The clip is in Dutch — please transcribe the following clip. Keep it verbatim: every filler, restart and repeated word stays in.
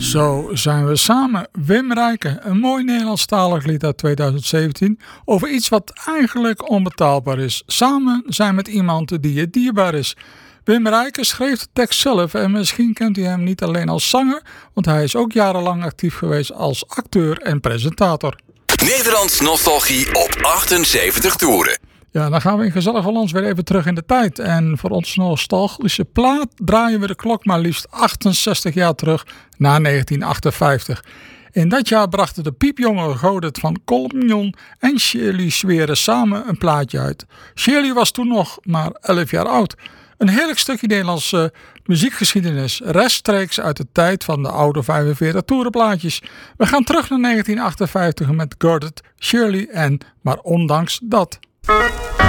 Zo zijn we samen. Wim Rijken, een mooi Nederlandstalig lied uit tweeduizend zeventien over iets wat eigenlijk onbetaalbaar is. Samen zijn met iemand die je dierbaar is. Wim Rijken schreef de tekst zelf en misschien kent u hem niet alleen als zanger, want hij is ook jarenlang actief geweest als acteur en presentator. Nederlands nostalgie op achtenzeventig toeren. Ja, dan gaan we in gezellig Hollands weer even terug in de tijd. En voor ons nostalgische plaat draaien we de klok maar liefst achtenzestig jaar terug naar negentien achtenvijftig. In dat jaar brachten de piepjonge Godert van Colmjon en Shirley Zweren samen een plaatje uit. Shirley was toen nog maar elf jaar oud. Een heerlijk stukje Nederlandse muziekgeschiedenis, rechtstreeks uit de tijd van de oude vijfenveertig toerenplaatjes. We gaan terug naar negentien achtenvijftig met Godert, Shirley en Maar Ondanks Dat.